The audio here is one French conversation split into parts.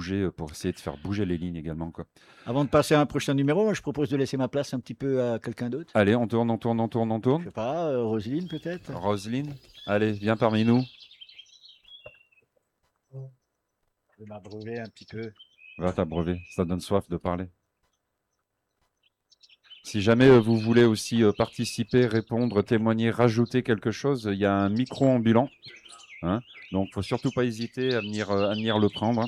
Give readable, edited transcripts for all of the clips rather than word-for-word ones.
bouger, pour essayer de faire bouger les lignes également, quoi. Avant de passer à un prochain numéro, moi, je propose de laisser ma place un petit peu à quelqu'un d'autre. Allez, on tourne, on tourne, on tourne, on Je tourne. sais pas, Roselyne peut-être. Roselyne, allez, viens parmi nous. Je vais m'abreuver un petit peu. Va t'abreuver, ça donne soif de parler. Si jamais vous voulez aussi participer, répondre, témoigner, rajouter quelque chose, il y a un micro ambulant. Hein, donc, faut surtout pas hésiter à venir le prendre.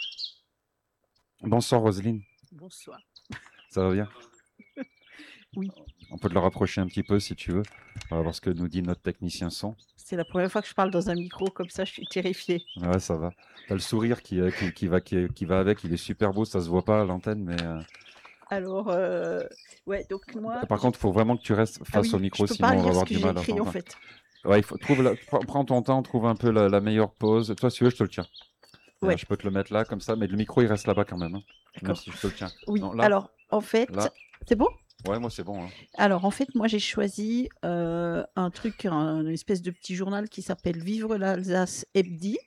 Bonsoir Roselyne. Bonsoir. Ça va bien? Oui. On peut te le rapprocher un petit peu si tu veux. On va voir ce que nous dit notre technicien son. C'est la première fois que je parle dans un micro comme ça, je suis terrifiée. Ouais, ça va. T'as le sourire qui va avec, il est super beau, ça se voit pas à l'antenne, mais... Alors, ouais, donc moi... Par contre, il faut vraiment que tu restes face au micro, sinon on va avoir du mal à écrit, entendre. en fait. Ouais, prends ton temps, trouve un peu la meilleure pause. Toi, si tu veux, je te le tiens. Ouais. Je peux te le mettre là, comme ça, mais le micro, il reste là-bas quand même. Hein, même si je te le tiens. Oui, non, là, alors, en fait... Là. C'est bon? Ouais, moi, c'est bon. Hein. Alors, en fait, moi, j'ai choisi un truc, une espèce de petit journal qui s'appelle Vivre l'Alsace Hebdi.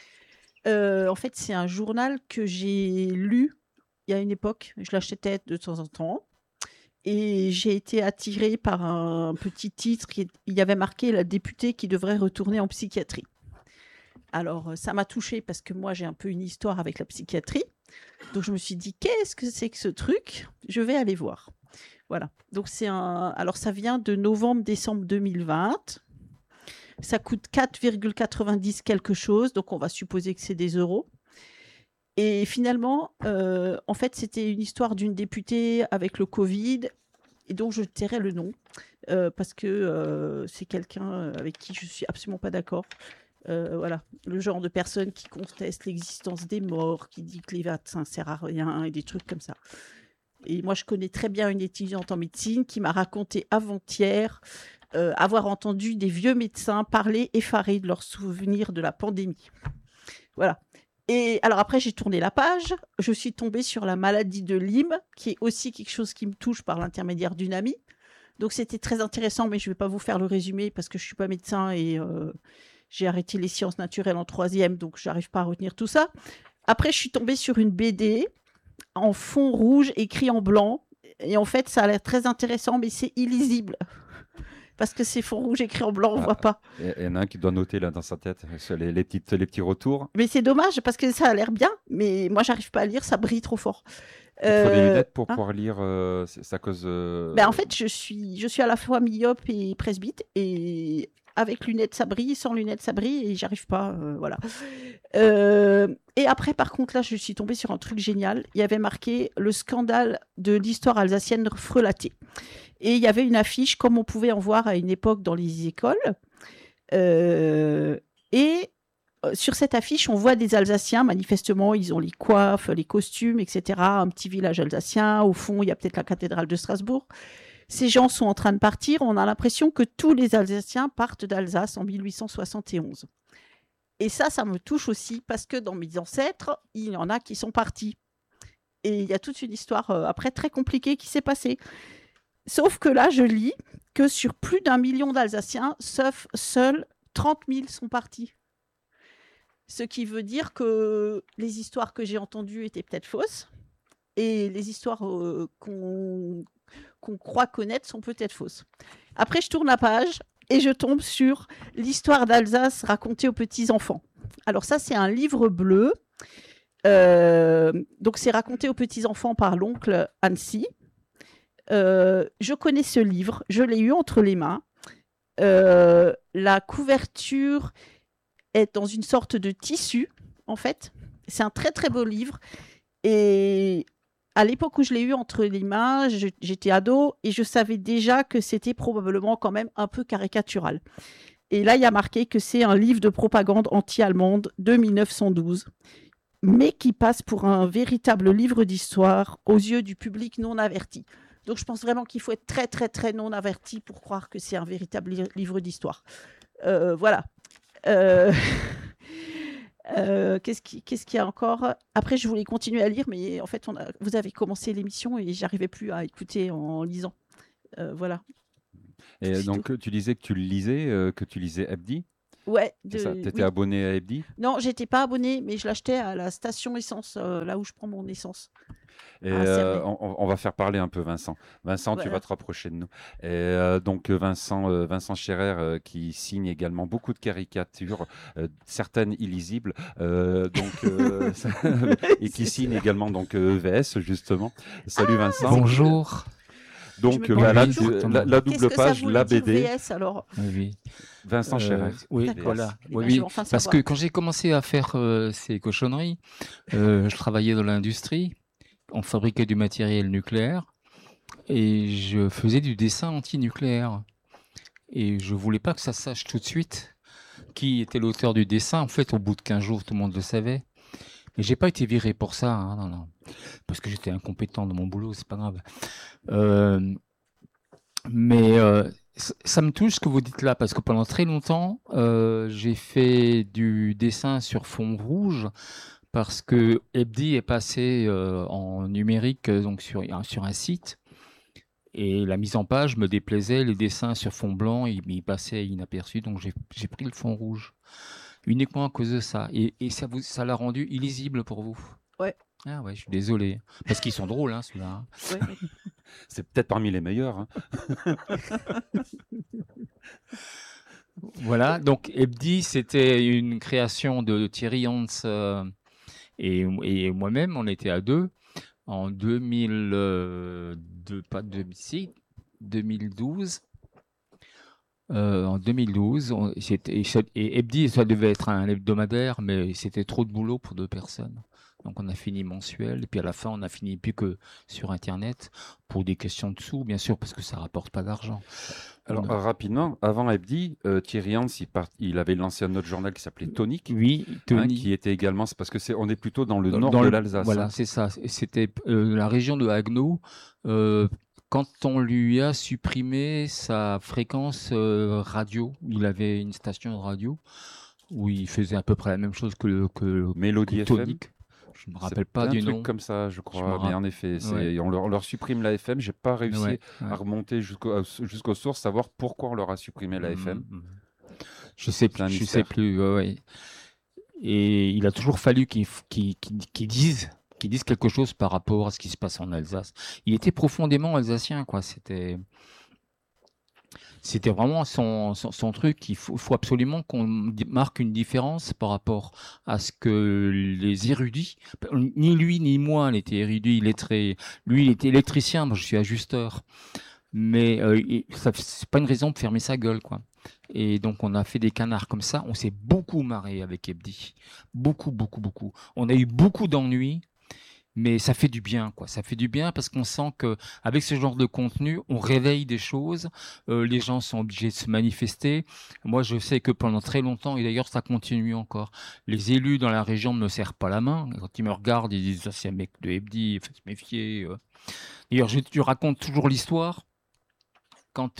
En fait, c'est un journal que j'ai lu il y a une époque. Je l'achetais de temps en temps. Et j'ai été attirée par un petit titre. Il y avait marqué « La députée qui devrait retourner en psychiatrie ». Alors, ça m'a touchée parce que moi, j'ai un peu une histoire avec la psychiatrie. Donc, je me suis dit « Qu'est-ce que c'est que ce truc ? Je vais aller voir ». Voilà. Donc, alors, ça vient de novembre-décembre 2020. Ça coûte 4,90 quelque chose. Donc, on va supposer que c'est des euros. Et finalement, en fait, c'était une histoire d'une députée avec le Covid, et dont je tairai le nom, parce que c'est quelqu'un avec qui je ne suis absolument pas d'accord. Voilà, le genre de personne qui conteste l'existence des morts, qui dit que les vaccins ne servent à rien, et des trucs comme ça. Et moi, je connais très bien une étudiante en médecine qui m'a raconté avant-hier avoir entendu des vieux médecins parler effarés de leurs souvenirs de la pandémie. Voilà. Et alors après, j'ai tourné la page. Je suis tombée sur la maladie de Lyme, qui est aussi quelque chose qui me touche par l'intermédiaire d'une amie. Donc c'était très intéressant, mais je ne vais pas vous faire le résumé parce que je ne suis pas médecin et j'ai arrêté les sciences naturelles en 3e, donc je n'arrive pas à retenir tout ça. Après, je suis tombée sur une BD en fond rouge écrit en blanc. Et en fait, ça a l'air très intéressant, mais c'est illisible. Parce que c'est fond rouge écrit en blanc, on ne voit pas. Il y en a un qui doit noter là dans sa tête les petits retours. Mais c'est dommage parce que ça a l'air bien, mais moi j'arrive pas à lire, ça brille trop fort. Il faut des lunettes pour pouvoir lire, c'est à cause... Ben, en fait, je suis à la fois myope et presbyte, et avec lunettes ça brille, sans lunettes ça brille, et j'arrive pas, voilà. Et après, par contre, là, je suis tombée sur un truc génial. Il y avait marqué « Le scandale de l'histoire alsacienne frelatée ». Et il y avait une affiche, comme on pouvait en voir à une époque dans les écoles. Et sur cette affiche, on voit des Alsaciens, manifestement, ils ont les coiffes, les costumes, etc. Un petit village alsacien. Au fond, il y a peut-être la cathédrale de Strasbourg. Ces gens sont en train de partir. On a l'impression que tous les Alsaciens partent d'Alsace en 1871. Et ça me touche aussi parce que dans mes ancêtres, il y en a qui sont partis. Et il y a toute une histoire après très compliquée qui s'est passée. Sauf que là, je lis que sur plus d'1 million d'Alsaciens, seuls 30 000 sont partis. Ce qui veut dire que les histoires que j'ai entendues étaient peut-être fausses et les histoires qu'on croit connaître sont peut-être fausses. Après, je tourne la page et je tombe sur l'histoire d'Alsace racontée aux petits-enfants. Alors ça, c'est un livre bleu. Donc, c'est raconté aux petits-enfants par l'oncle Annecy. Je connais ce livre, je l'ai eu entre les mains. La couverture est dans une sorte de tissu, en fait. C'est un très très beau livre. Et à l'époque où je l'ai eu entre les mains, j'étais ado et je savais déjà que c'était probablement quand même un peu caricatural. Et là, il y a marqué que c'est un livre de propagande anti-allemande de 1912, mais qui passe pour un véritable livre d'histoire aux yeux du public non averti. Donc, je pense vraiment qu'il faut être très, très, très non averti pour croire que c'est un véritable livre d'histoire. Voilà. Qu'est-ce qu'il y a encore ? Après, je voulais continuer à lire, mais en fait, vous avez commencé l'émission et j'arrivais plus à écouter en lisant. Voilà. Et donc, tu disais que tu lisais Hebdi. Ouais, C'est ça. Tu étais oui. abonné à Ebdi? Non, j'étais pas abonnée, mais je l'achetais à la station essence, là où je prends mon essence, Et à Cernay. on va faire parler un peu Vincent. Vincent, tu vas Voilà. te rapprocher de nous. Et donc Vincent Scherer qui signe également beaucoup de caricatures, certaines illisibles, et qui C'est ça. signe également donc EVS justement. Salut Vincent. C'est cool. Bonjour. Je Donc me Oui, demandais là, oui, toujours la qu'est-ce double que ça page, voulait la dire BD, VS alors. oui, oui. Vincent Scherer. Oui, D'accord. voilà. Eh Oui, ben, je vais oui. enfin Parce que savoir. quand j'ai commencé à faire ces cochonneries, je travaillais dans l'industrie, on fabriquait du matériel nucléaire et je faisais du dessin anti-nucléaire. Et je voulais pas que ça sache tout de suite qui était l'auteur du dessin. En fait, au bout de 15 jours, tout le monde le savait. Mais j'ai pas été viré pour ça, hein, non, non. Parce que j'étais incompétent dans mon boulot, c'est pas grave. Euh, Mais ça me touche ce que vous dites là, parce que pendant très longtemps, j'ai fait du dessin sur fond rouge, parce que Ebdi est passé en numérique, donc sur un site, et la mise en page me déplaisait, les dessins sur fond blanc, ils passaient inaperçus, donc j'ai pris le fond rouge, uniquement à cause de ça. Et ça l'a rendu illisible pour vous. Ouais. Ah ouais, je suis désolé. Parce qu'ils sont drôles, hein, ceux-là. Hein. Ouais. C'est peut-être parmi les meilleurs, hein. Voilà, donc Ebdi, c'était une création de Thierry Hans et moi-même, on était à deux en 2012. En 2012, et Ebdi, ça devait être un hebdomadaire, mais c'était trop de boulot pour deux personnes. Donc on a fini mensuel, et puis à la fin, on a fini plus que sur Internet, pour des questions de sous, bien sûr, parce que ça rapporte pas d'argent. Alors rapidement, avant Ebdi, Thierry Hans, il avait lancé un autre journal qui s'appelait Tonic, Oui, hein, Tony. qui était également, c'est parce que on est plutôt dans le nord Dans de le- l'Alsace, Voilà, hein. c'est ça. C'était la région de Haguenau. Quand on lui a supprimé sa fréquence radio, il avait une station de radio où il faisait à peu près la même chose que Mélodie FM. Tonic. Je me C'est rappelle pas un du truc nom. comme ça, je Je me crois. Mais rappelle. en effet, Ouais. on leur supprime la FM. J'ai pas réussi Ouais, à ouais. remonter jusqu'aux sources, savoir pourquoi on leur a supprimé la FM. Mhm. Je sais C'est un plus. Je sais mystère. plus. Ouais, ouais. Et il a toujours fallu qu'ils disent quelque chose par rapport à ce qui se passe en Alsace. Il était profondément alsacien, quoi. C'était vraiment son truc. Il faut absolument qu'on marque une différence par rapport à ce que les érudits, ni lui ni moi n'était érudit, illettré. Lui, il était électricien, moi je suis ajusteur. Mais c'est pas une raison de fermer sa gueule, quoi. Et donc on a fait des canards comme ça. On s'est beaucoup marré avec Ebdi. Beaucoup, beaucoup, beaucoup. On a eu beaucoup d'ennuis. Mais ça fait du bien, quoi. Ça fait du bien parce qu'on sent que avec ce genre de contenu, on réveille des choses. Les gens sont obligés de se manifester. Moi, je sais que pendant très longtemps, et d'ailleurs ça continue encore, les élus dans la région ne me serrent pas la main. Quand ils me regardent, ils disent ça, c'est un mec de Hebdi, il faut se méfier. D'ailleurs, je raconte toujours l'histoire quand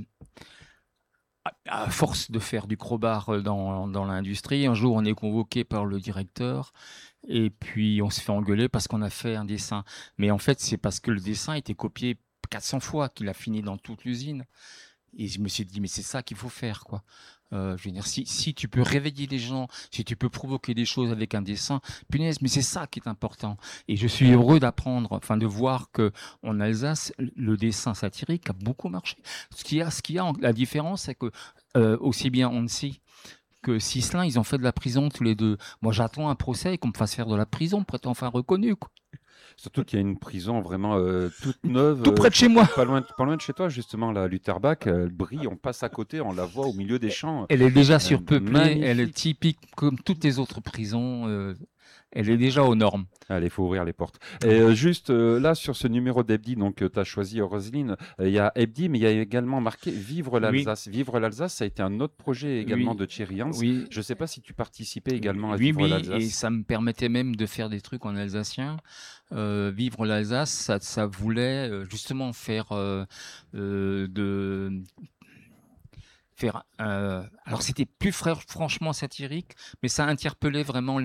à force de faire du crowbar dans l'industrie, un jour on est convoqué par le directeur et puis on se fait engueuler parce qu'on a fait un dessin. Mais en fait, c'est parce que le dessin a été copié 400 fois qu'il a fini dans toute l'usine. Et je me suis dit, mais c'est ça qu'il faut faire, quoi. Je veux dire, si tu peux réveiller les gens, si tu peux provoquer des choses avec un dessin, punaise, mais c'est ça qui est important. Et je suis heureux d'apprendre, enfin de voir que en Alsace, le dessin satirique a beaucoup marché. La différence, c'est que aussi bien Annecy que Sislin, ils ont fait de la prison tous les deux. Moi, j'attends un procès et qu'on me fasse faire de la prison pour être enfin reconnu, quoi. Surtout qu'il y a une prison vraiment toute neuve, Tout près de chez moi. pas loin de chez toi, justement, la Lutterbach, elle brille, on passe à côté, on la voit au milieu des champs. Elle est déjà surpeuplée, elle est Magnifique. typique comme toutes les autres prisons. Elle est déjà aux normes. Allez, il faut ouvrir les portes. Et juste là, sur ce numéro d'Ebdi, donc tu as choisi Roselyne, il y a Ebdi, mais il y a également marqué Vivre l'Alsace. Vivre l'Alsace, ça a été un autre projet également Oui. de Thierry Hans. Oui. Je ne sais pas si tu participais également à Oui, Vivre oui, l'Alsace. et ça me permettait même de faire des trucs en alsacien. Vivre l'Alsace, ça voulait justement faire faire. Alors c'était plus franchement satirique, mais ça interpellait vraiment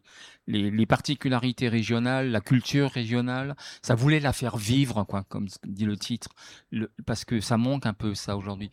les particularités régionales, la culture régionale. Ça voulait la faire vivre, quoi, comme dit le titre, parce que ça manque un peu ça aujourd'hui.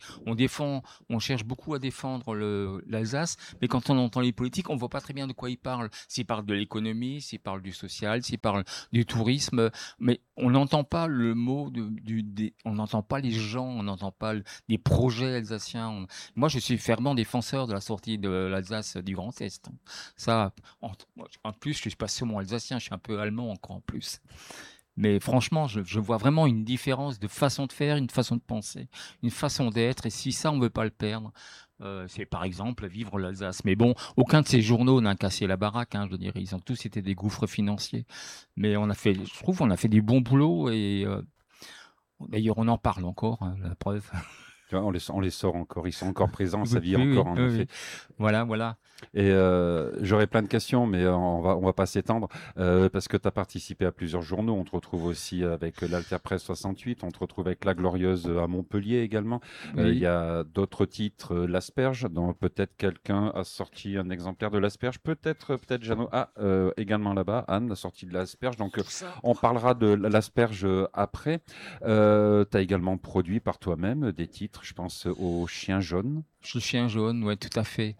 On cherche beaucoup à défendre l'Alsace, mais quand on entend les politiques, on voit pas très bien de quoi ils parlent. S'ils parlent de l'économie, s'ils parlent du social, s'ils parlent du tourisme, mais on n'entend pas le mot on n'entend pas les gens, on n'entend pas des projets alsaciens. Moi, je suis fervent défenseur de la sortie de l'Alsace du Grand Est. Ça, en plus, je suis pas seulement alsacien, je suis un peu allemand encore en plus. Mais franchement, je vois vraiment une différence de façon de faire, une façon de penser, une façon d'être. Et si ça, on veut pas le perdre, c'est par exemple vivre l'Alsace. Mais bon, aucun de ces journaux n'a cassé la baraque. Hein, je veux dire, ils ont tous été des gouffres financiers. Mais je trouve, on a fait du bon boulot et d'ailleurs, on en parle encore. Hein, la preuve. Tu vois, on les sort encore, ils sont encore présents, ça vit Oui, encore en effet. Voilà, voilà. Et j'aurais plein de questions, mais on va pas s'étendre parce que tu as participé à plusieurs journaux. On te retrouve aussi avec l'Alter Presse 68, on te retrouve avec La Glorieuse à Montpellier également. Il y a d'autres titres, L'Asperge, dont peut-être quelqu'un a sorti un exemplaire de L'Asperge, peut-être Jeannot. Également là-bas, Anne a sorti de L'Asperge. Donc on parlera de L'Asperge après. Tu as également produit par toi-même des titres, je pense au Chien jaune. Le Chien jaune, ouais, tout à fait.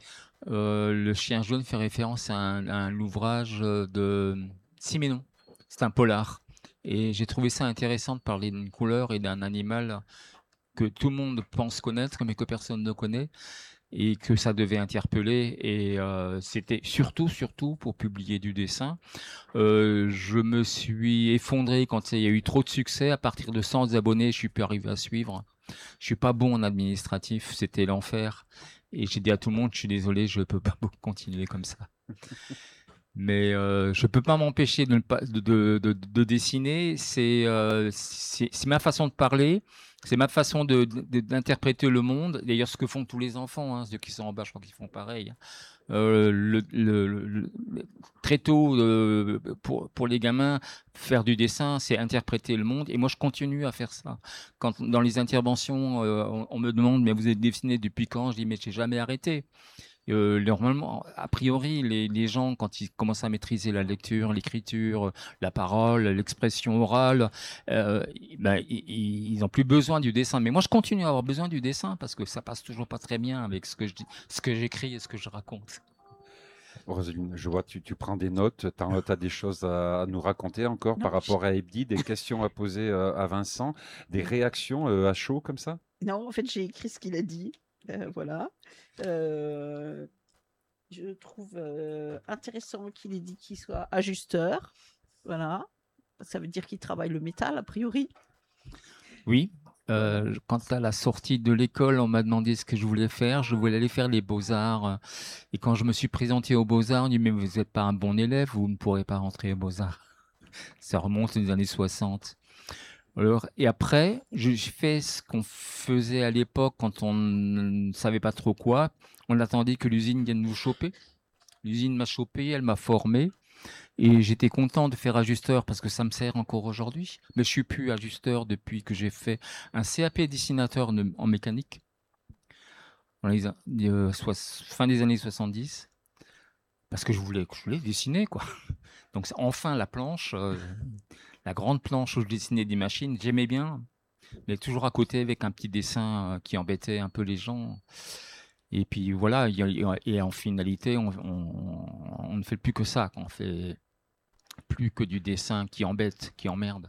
Le Chien jaune fait référence à un ouvrage de Siménon. C'est un polar. Et j'ai trouvé ça intéressant de parler d'une couleur et d'un animal que tout le monde pense connaître, mais que personne ne connaît, et que ça devait interpeller. Et c'était surtout pour publier du dessin. Je me suis effondré quand il y a eu trop de succès. À partir de 100 abonnés, je suis plus arrivé à suivre. Je suis pas bon en administratif, c'était l'enfer. Et j'ai dit à tout le monde, je suis désolé, je peux pas continuer comme ça. Mais je peux pas m'empêcher de dessiner. C'est ma façon de parler, c'est ma façon d'interpréter le monde. D'ailleurs, ce que font tous les enfants, hein, ceux qui sont en bas, je crois qu'ils font pareil. Très tôt, pour les gamins, faire du dessin, c'est interpréter le monde. Et moi, je continue à faire ça. Quand dans les interventions, on me demande, mais vous êtes dessiné depuis quand? Je dis, mais j'ai jamais arrêté. Normalement, a priori, les gens, quand ils commencent à maîtriser la lecture, l'écriture, la parole, l'expression orale, ils n'ont plus besoin du dessin. Mais moi, je continue à avoir besoin du dessin parce que ça passe toujours pas très bien avec ce que je dis, ce que j'écris et ce que je raconte. Roselyne, je vois, tu prends des notes, tu as des choses à nous raconter encore par rapport à Ebdi, des questions à poser à Vincent, des réactions à chaud comme ça? Non, en fait, j'ai écrit ce qu'il a dit. Voilà. Je trouve intéressant qu'il ait dit qu'il soit ajusteur. Voilà. Ça veut dire qu'il travaille le métal, a priori. Oui. Quand à la sortie de l'école, on m'a demandé ce que je voulais faire. Je voulais aller faire les beaux-arts. Et quand je me suis présenté aux beaux-arts, on dit, mais vous n'êtes pas un bon élève, vous ne pourrez pas rentrer aux beaux-arts. Ça remonte aux années 60. Alors, et après, j'ai fait ce qu'on faisait à l'époque quand on ne savait pas trop quoi. On attendait que l'usine vienne nous choper. L'usine m'a chopé, elle m'a formé. Et j'étais content de faire ajusteur parce que ça me sert encore aujourd'hui. Mais je suis plus ajusteur depuis que j'ai fait un CAP dessinateur en mécanique. Dans les fin des années 70. Parce que je voulais dessiner, quoi. Donc, enfin, la planche, la grande planche où je dessinais des machines, j'aimais bien. Mais toujours à côté avec un petit dessin qui embêtait un peu les gens. Et puis voilà, et en finalité, on ne fait plus que ça. On fait plus que du dessin qui embête, qui emmerde.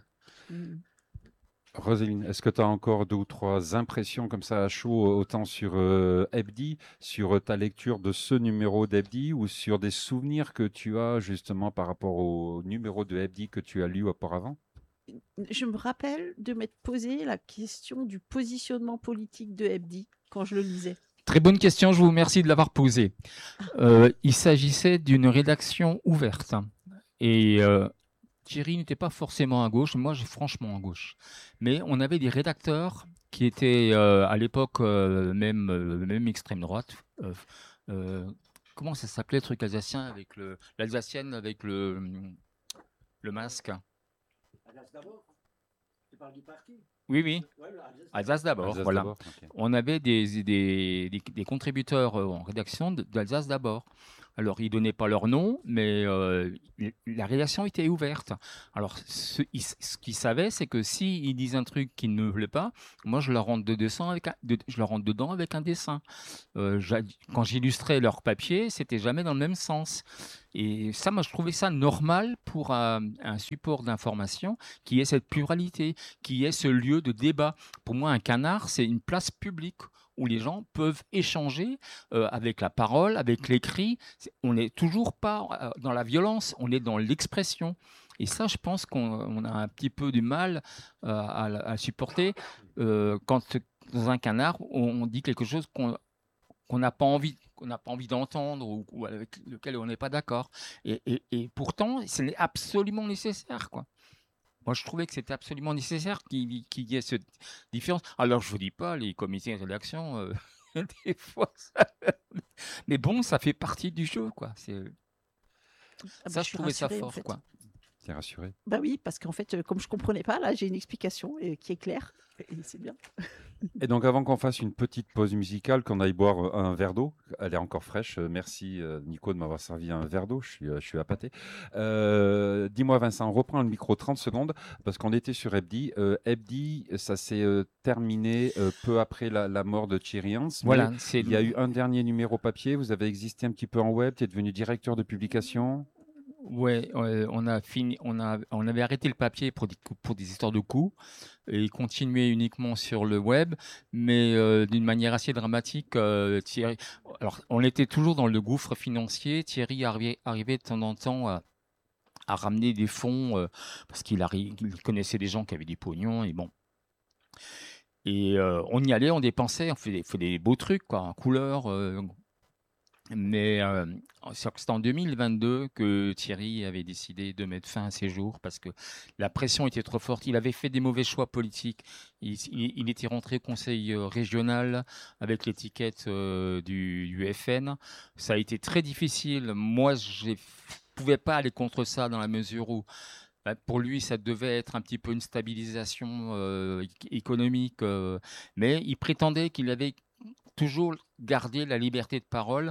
Roselyne, est-ce que tu as encore 2 ou 3 impressions comme ça à chaud, autant sur Ebdi, sur ta lecture de ce numéro d'Ebdi ou sur des souvenirs que tu as justement par rapport au numéro de Ebdi que tu as lu auparavant? Je me rappelle de m'être posé la question du positionnement politique de Ebdi quand je le lisais. Très bonne question, je vous remercie de l'avoir posée. Il s'agissait d'une rédaction ouverte. Et Thierry n'était pas forcément à gauche, moi j'ai franchement à gauche. Mais on avait des rédacteurs qui étaient à l'époque même extrême droite. Comment ça s'appelait le truc alsacien avec l'alsacienne avec le masque? Tu parles du parti? Oui, oui. Ouais, Alsace d'abord, Alsace voilà. d'abord, ok. On avait des contributeurs en rédaction d'Alsace d'abord. Alors, ils donnaient pas leur nom, mais la rédaction était ouverte. Alors, ce qu'ils savaient, c'est que s'ils disent un truc qui ne me plaît pas, moi, je leur rentre je leur rentre dedans avec un dessin. Quand j'illustrais leur papier, c'était jamais dans le même sens. Et ça, moi, je trouvais ça normal pour un support d'information qui ait cette pluralité, qui ait ce lieu de débat. Pour moi, un canard, c'est une place publique où les gens peuvent échanger avec la parole, avec l'écrit. On n'est toujours pas dans la violence, on est dans l'expression. Et ça, je pense qu'on a un petit peu du mal à supporter quand dans un canard, on dit quelque chose qu'on n'a pas envie d'entendre ou avec lequel on n'est pas d'accord. Et pourtant, ce n'est absolument nécessaire, quoi. Moi, je trouvais que c'était absolument nécessaire qu'il y ait cette différence. Alors, je vous dis pas, les comités de rédaction, des fois, mais bon, ça fait partie du jeu, quoi. Ça, Je je suis trouvais ça rassurée, en fort, fait. quoi. T'es rassuré? Bah oui, parce qu'en fait, comme je comprenais pas, là, j'ai une explication qui est claire. Et c'est bien. Et donc, avant qu'on fasse une petite pause musicale, qu'on aille boire un verre d'eau, elle est encore fraîche. Merci Nico de m'avoir servi un verre d'eau. Je suis appâté. Dis-moi, Vincent, reprends le micro 30 secondes parce qu'on était sur Hebdi. Hebdi, ça s'est terminé peu après la mort de Thierry Hans. Voilà, Mais c'est il y a eu un dernier numéro papier. Vous avez existé un petit peu en web. Tu es devenu directeur de publication. ouais, on a fini, on avait arrêté le papier pour des histoires de coûts et continuer uniquement sur le web, mais d'une manière assez dramatique. Thierry, alors on était toujours dans le gouffre financier. Thierry arrivait de temps en temps à ramener des fonds parce il connaissait des gens qui avaient des pognons et bon. Et on y allait, on dépensait, on fait des beaux trucs quoi, en couleur. Mais c'est en 2022 que Thierry avait décidé de mettre fin à ses jours parce que la pression était trop forte. Il avait fait des mauvais choix politiques. Il était rentré au conseil régional avec l'étiquette du FN. Ça a été très difficile. Moi, je ne pouvais pas aller contre ça dans la mesure où pour lui, ça devait être un petit peu une stabilisation économique. Mais il prétendait qu'il avait toujours gardé la liberté de parole.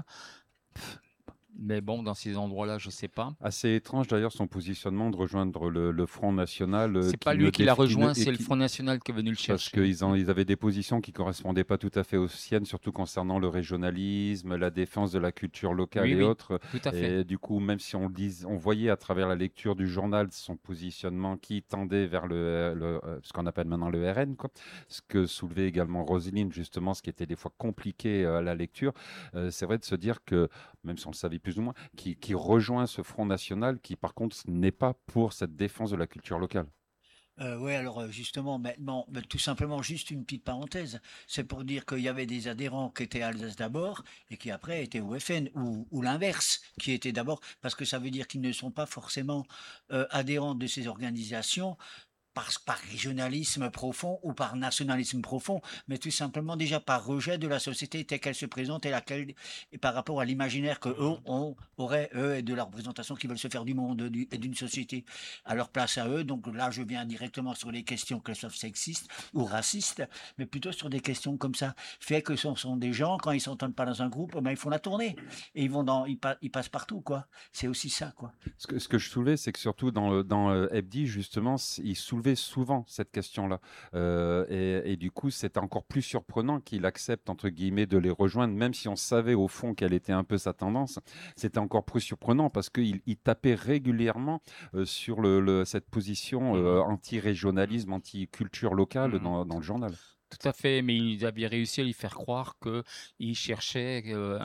Mais bon, dans ces endroits-là, je sais pas. Assez étrange d'ailleurs son positionnement de rejoindre le Front National. C'est pas lui qui l'a rejoint, c'est le Front National qui est venu le Parce chercher. ils avaient des positions qui correspondaient pas tout à fait aux siennes, surtout concernant le régionalisme, la défense de la culture locale Oui, et oui, autres. tout à fait. Et du coup, même si on voyait à travers la lecture du journal son positionnement qui tendait vers ce qu'on appelle maintenant le RN, quoi. Ce que soulevait également Roselyne, justement, ce qui était des fois compliqué à la lecture. C'est vrai de se dire que, même si on le savait plus ou moins, qui rejoint ce Front National qui, par contre, n'est pas pour cette défense de la culture locale. Oui, alors justement, maintenant, tout simplement, juste une petite parenthèse. C'est pour dire qu'il y avait des adhérents qui étaient Alsace d'abord et qui après étaient au FN, ou l'inverse, qui étaient d'abord, parce que ça veut dire qu'ils ne sont pas forcément adhérents de ces organisations par régionalisme profond ou par nationalisme profond, mais tout simplement déjà par rejet de la société telle qu'elle se présente et par rapport à l'imaginaire que eux auraient, eux, et de la représentation qu'ils veulent se faire du monde et d'une société à leur place à eux. Donc là, je viens directement sur les questions qu'elles soient sexistes ou racistes, mais plutôt sur des questions comme ça. Fait que ce sont des gens, quand ils s'entendent pas dans un groupe, ben, ils font la tournée et ils passent partout, quoi. C'est aussi ça, quoi. Ce que je soulevais, c'est que surtout dans Hebdi, justement, il soulevait souvent cette question-là. Et du coup, c'est encore plus surprenant qu'il accepte, entre guillemets, de les rejoindre, même si on savait au fond quelle était un peu sa tendance. C'était encore plus surprenant parce qu'il tapait régulièrement sur cette position anti-régionalisme, anti-culture locale dans le journal. Tout à fait, mais ils avaient réussi à lui faire croire qu'ils cherchaient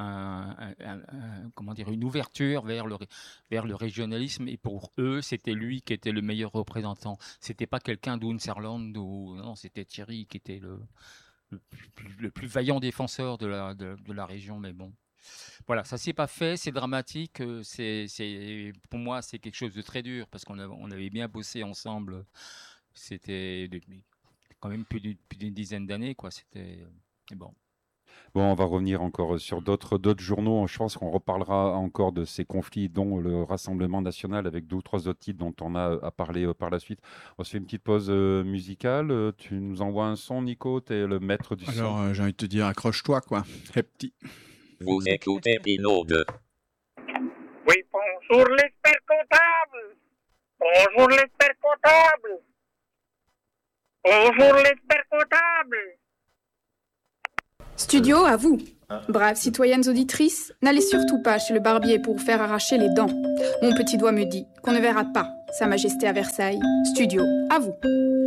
comment dire, une ouverture vers le régionalisme, et pour eux, c'était lui qui était le meilleur représentant. C'était pas quelqu'un d'Unserland, non, c'était Thierry qui était le plus vaillant défenseur de la région, mais bon. Voilà, ça s'est pas fait, c'est dramatique, pour moi, c'est quelque chose de très dur, parce on avait bien bossé ensemble. C'était quand même plus d'une dizaine d'années, quoi. C'était bon. Bon, on va revenir encore sur d'autres journaux. Je pense qu'on reparlera encore de ces conflits, dont le Rassemblement national, avec 2 ou 3 autres titres dont on a à parler par la suite. On se fait une petite pause musicale. Tu nous envoies un son, Nico, tu es le maître du son. Alors, j'ai envie de te dire, accroche-toi, quoi. Petit. Vous écoutez Binaude. Oui, bonjour l'expert comptable. Bonjour l'expert comptable. Bonjour l'expert comptable. Studio, à vous. Braves citoyennes auditrices, n'allez surtout pas chez le barbier pour vous faire arracher les dents. Mon petit doigt me dit qu'on ne verra pas Sa Majesté à Versailles. Studio, à vous.